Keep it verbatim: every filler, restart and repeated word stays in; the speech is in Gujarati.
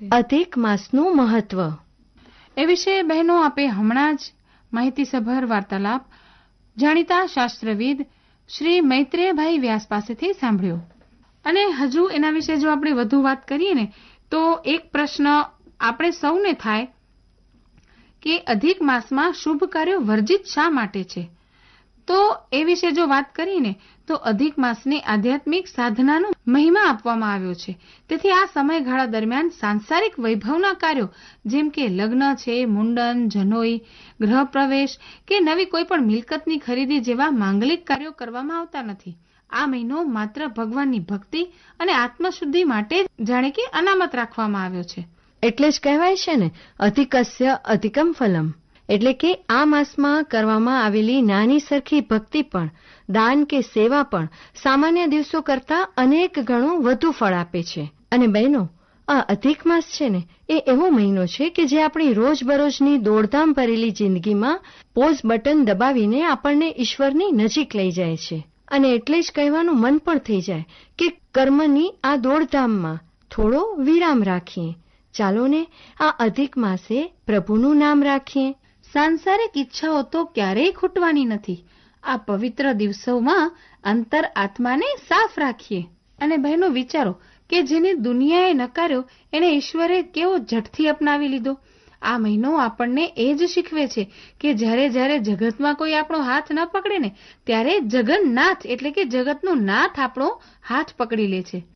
અધિક માસનું મહત્વ એ વિશે બહેનો આપે હમણાં જ માહિતીસભર વાર્તાલાપ જાણીતા શાસ્ત્રવિદ શ્રી મૈત્રેયભાઈ વ્યાસ પાસેથી સાંભળ્યો. અને હજુ એના વિશે જો આપણે વધુ વાત કરીએ ને તો એક પ્રશ્ન આપણે સૌને થાય કે અધિક માસમાં શુભ કાર્યો વર્જિત શા માટે છે? તો એ વિશે જો વાત કરીએ તો અધિક માસને આધ્યાત્મિક સાધનાનો મહિમા આપવામાં આવ્યો છે. તેથી આ સમયગાળા દરમિયાન સાંસારિક વૈભવના કાર્યો જેમ કે લગ્ન છે, મુંડન, જનોઈ, ગૃહપ્રવેશ કે નવી કોઈ પણ મિલકતની ખરીદી જેવા માંગલિક કાર્યો કરવામાં આવતા નથી. આ મહિનો માત્ર ભગવાનની ભક્તિ અને આત્મશુદ્ધિ માટે જાણે કે અનામત રાખવામાં આવ્યો છે. એટલે જ કહેવાય છે ને, અધિકસ્ય અધિકમ ફલમ. એટલે કે આ માસમાં કરવામાં આવેલી નાની સરખી ભક્તિ પણ, દાન કે સેવા પણ સામાન્ય દિવસો કરતાં અનેક ગણું વધુ ફળ આપે છે. અને બહેનો, આ અધિક માસ છે ને એ એવો મહિનો છે કે જે આપણી રોજબરોજની દોડધામ ભરેલી જિંદગીમાં પોઝ બટન દબાવીને આપણને ઈશ્વરની નજીક લઈ જાય છે. અને એટલે જ કહેવાનું મન પણ થઈ જાય કે કર્મની આ દોડધામમાં થોડો વિરામ રાખીએ. ચાલો ને આ અધિક માસે પ્રભુનું નામ રાખીએ. સાંસારિક ઈચ્છાઓ તો ક્યારેય ખૂટવાની નથી. આ પવિત્ર દિવસોમાં અંતર આત્માને સાફ રાખીએ. અને બહેનો વિચારો કે જેને દુનિયાએ નકાર્યો એને ઈશ્વરે કેવો ઝટથી અપનાવી લીધો. આ મહિનો આપણને એ જ શીખવે છે કે જ્યારે જ્યારે જગતમાં કોઈ આપણો હાથ ન પકડે ને ત્યારે જગન્નાથ એટલે કે જગતનો નાથ આપણો હાથ પકડી લે છે.